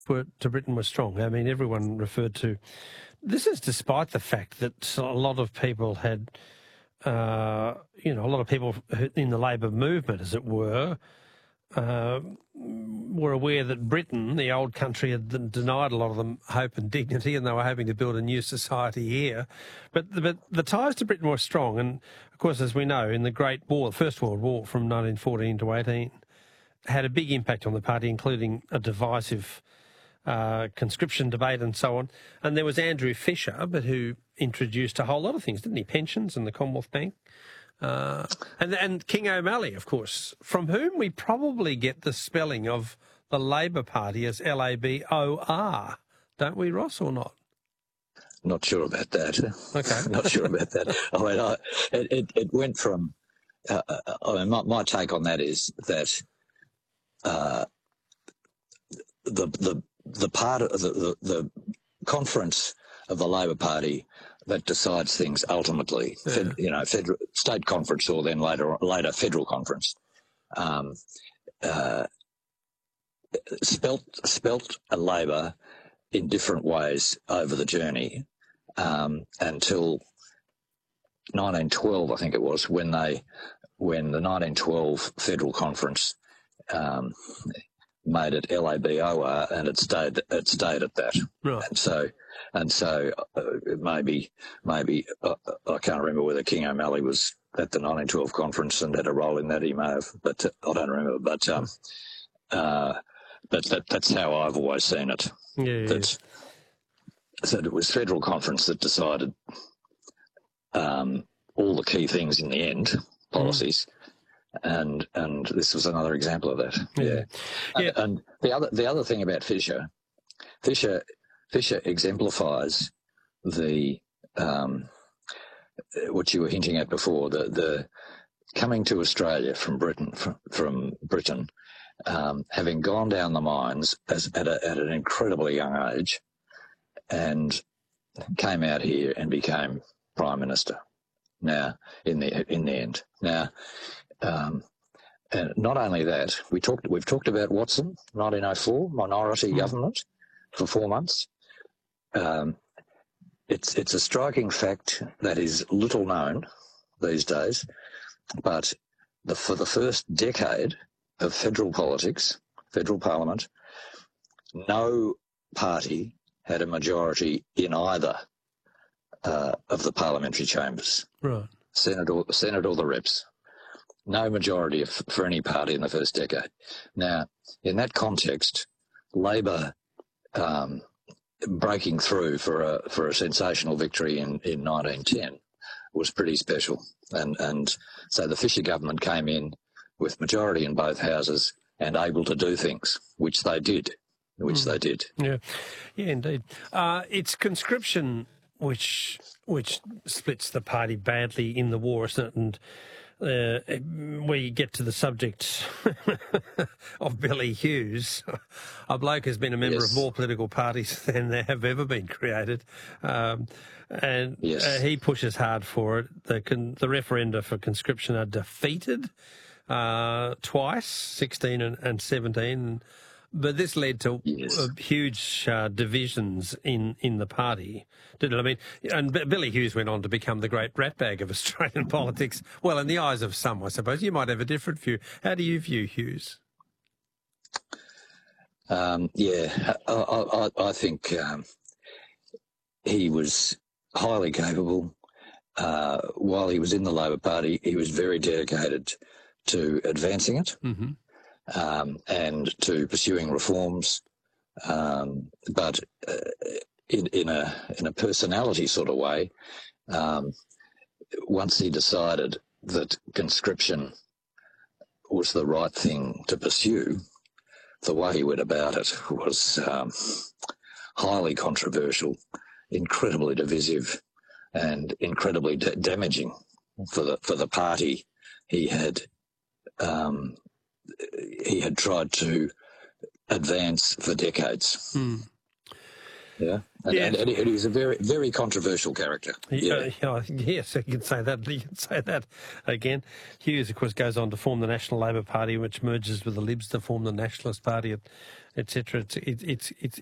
to Britain were strong. I mean, everyone referred to... This is despite the fact that a lot of people had, a lot of people in the Labor movement, as it were aware that Britain, the old country, had denied a lot of them hope and dignity, and they were hoping to build a new society here. But the ties to Britain were strong, and of course, as we know, in the Great War, the First World War from 1914 to 18, had a big impact on the party, including a divisive conscription debate and so on. And there was Andrew Fisher, but who introduced a whole lot of things, didn't he? Pensions and the Commonwealth Bank. And King O'Malley, of course, from whom we probably get the spelling of the Labor Party as Labor, don't we, Ross, or not? Not sure about that. Okay. Not sure about that. It went from... my take on that is that the part of the conference of the Labor Party that decides things ultimately, federal, state conference, or then later federal conference, spelt a Labor in different ways over the journey until 1912, I think it was, when the 1912 federal conference made it LABOR, and it stayed at that. Right. And so maybe I can't remember whether King O'Malley was at the 1912 conference and had a role in that. He may have, but I don't remember. But that's how I've always seen it. So it was federal conference that decided all the key things in the end, policies. And this was another example of that. Yeah. And the other thing about Fisher exemplifies the what you were hinting at before, the coming to Australia from Britain, having gone down the mines at an incredibly young age, and came out here and became Prime Minister. Now, in the end, now. And not only that, we've talked about Watson, 1904, minority government for 4 months. It's a striking fact that is little known these days, but for the first decade of federal politics, federal parliament, no party had a majority in either of the parliamentary chambers, right? Senate or the Reps. No majority for any party in the first decade. Now, in that context, Labor breaking through for a sensational victory in 1910 was pretty special. And so the Fisher government came in with majority in both houses and able to do things, which they did. Yeah, indeed. It's conscription which splits the party badly in the war, isn't it? And where you get to the subject of Billy Hughes, a bloke who's been a member of more political parties than there have ever been created, and he pushes hard for it. The referenda for conscription are defeated twice, 16 and 17, but this led to huge divisions in the party, didn't it? I mean, and Billy Hughes went on to become the great ratbag of Australian politics. Well, in the eyes of some, I suppose. You might have a different view. How do you view Hughes? I think he was highly capable. While he was in the Labor Party, he was very dedicated to advancing it. Mm-hmm. And to pursuing reforms, but in a personality sort of way. Once he decided that conscription was the right thing to pursue, the way he went about it was highly controversial, incredibly divisive, and incredibly damaging for the party he had tried to advance for decades. Yeah. And he's a very, very controversial character. Yes, you can say that. You can say that again. Hughes, of course, goes on to form the National Labor Party, which merges with the Libs to form the Nationalist Party etc. It's